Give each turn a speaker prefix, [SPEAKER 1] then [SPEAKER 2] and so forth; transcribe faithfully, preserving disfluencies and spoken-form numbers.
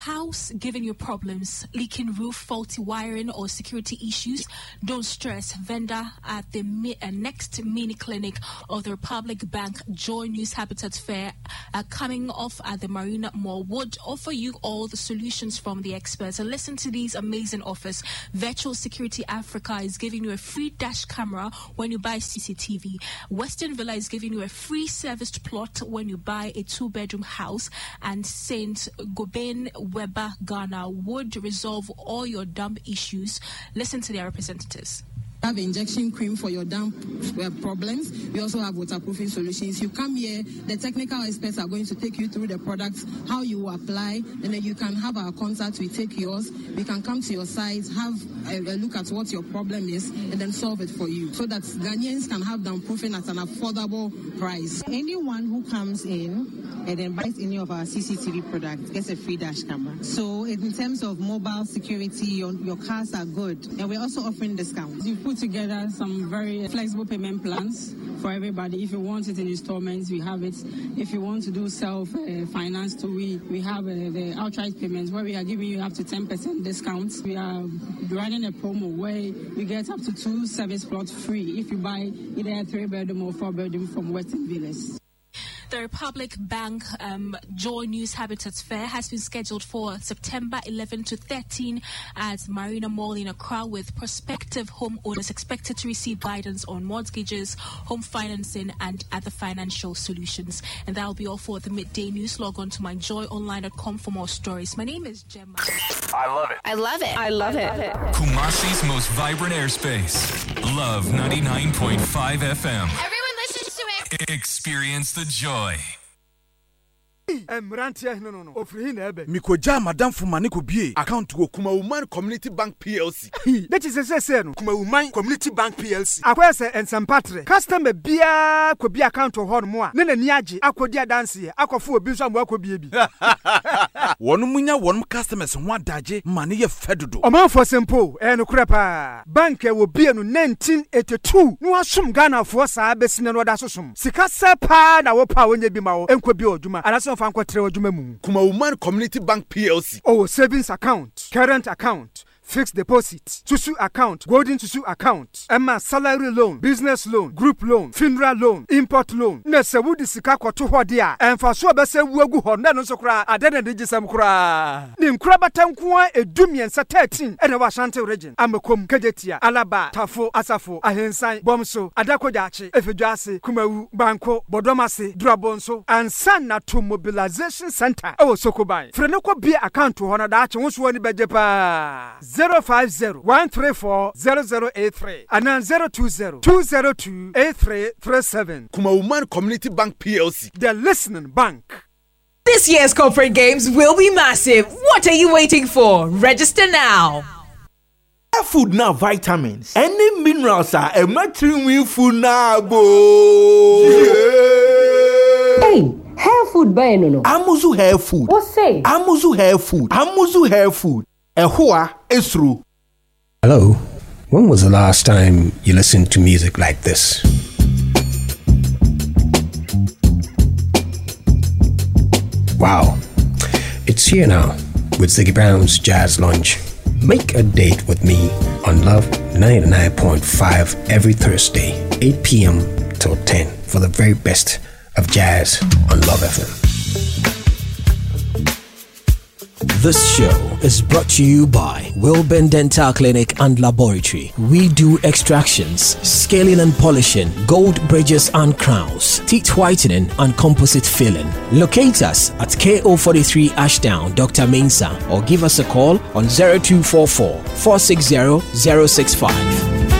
[SPEAKER 1] House giving you problems, leaking roof, faulty wiring, or security issues? Don't stress. Vendor at the mi- uh, next mini clinic of the Republic Bank Joy News Habitat Fair uh, coming off at the Marina Mall would offer you all the solutions from the experts. And listen to these amazing offers. Virtual Security Africa is giving you a free dash camera when you buy C C T V. Western Villa is giving you a free serviced plot when you buy a two-bedroom house. And Saint Gobain Weber Ghana would resolve all your damp issues. Listen to their representatives.
[SPEAKER 2] Have injection cream for your damp uh, problems. We also have waterproofing solutions. You come here, the technical experts are going to take you through the products, how you apply, and then you can have our contact. We take yours. We can come to your site, have a, a look at what your problem is, and then solve it for you, so that Ghanaians can have downproofing at an affordable price.
[SPEAKER 3] Anyone who comes in and then buys any of our C C T V products gets a free dash camera. So in terms of mobile security, your, your cars are good, and we're also offering discounts.
[SPEAKER 4] You put together some very flexible payment plans for everybody. If you want it in installments, we have it. If you want to do self-finance, uh, we, we have uh, the outright payments where we are giving you up to ten percent discounts. We are running a promo where you get up to two service plots free if you buy either a three-bedroom or four-bedroom from Western Villas.
[SPEAKER 1] The Republic Bank um, Joy News Habitat Fair has been scheduled for September eleventh to thirteenth at Marina Mall in Accra, with prospective homeowners expected to receive guidance on mortgages, home financing, and other financial solutions. And that will be all for the midday news. Log on to my joy online dot com for more stories. My name is Gemma.
[SPEAKER 5] I love it.
[SPEAKER 6] I love it. I love it.
[SPEAKER 5] Kumasi's most vibrant airspace. Love ninety-nine point five F M.
[SPEAKER 6] Everyone listens to it.
[SPEAKER 5] Experience the joy.
[SPEAKER 7] Emrantia no no no. Ofri na ebe. Mikoja madam fuma ne ko bie account go Kuma Woman Community Bank P L C. That is say say no. Kuma Woman Community Bank P L C. Akwa se ensempatre. Customer bia ko bia account ho no mo a. Ne na ni age akodi adanse akofo obi nso amwa ko bie bi. Wonu munya wonu customers ho adaje ma ne ye fedodo. Omanfo simple e no kura pa. Bank e wo bie no nineteen eighty-two. No asum Ghana fo saa besine no da sosum. Sika se pa na wo pa wonye bi ma wo enko bi oduma. Anaso Kuma Woman Community Bank P L C. Oh, savings account, current account, fixed deposit, Susu account, golden Susu account, Emma salary loan, business loan, group loan, funeral loan, import loan. Nese wudi sika kwa tu hodia. Enfa so bese wuegu honda no so kra adene de gisam kra. Nim kra batankuwa edumien sa thirteen ene wa Ashanti region. Amekom Kejetia, Alaba, Tafo, Asafo, Ahensan, Bomso, Adakojachi, Efeduase, Kumawu, Banko, Bodomase, Drabonso, and Sana to Mobilization Center. Oh, Sokobai. Frenoko be account to honor that won't wani bejepa. zero five zero one three four zero zero eight three and then zero two zero two zero two eight three three seven. Kuma Woman Community Bank P L C. The listening bank.
[SPEAKER 8] This year's corporate games will be massive. What are you waiting for? Register now.
[SPEAKER 9] Food now vitamins. Any minerals are a matching food now, bo.
[SPEAKER 10] Hey, hair food by no no.
[SPEAKER 9] Amuzu hair food.
[SPEAKER 10] What say?
[SPEAKER 9] Amuzu hair food. Amuzu hair food. Ehua is through.
[SPEAKER 11] Hello. When was the last time you listened to music like this? Wow. It's here now with Ziggy Brown's Jazz Lounge. Make a date with me on Love ninety-nine point five every Thursday, eight p.m. till ten for the very best of jazz on Love F M.
[SPEAKER 12] This show is brought to you by Wilburn Dental Clinic and Laboratory. We do extractions, scaling and polishing, gold bridges and crowns, teeth whitening and composite filling. Locate us at K O forty-three Ashdown, Doctor Mensah, or give us a call on zero two four four, four six zero, zero six five.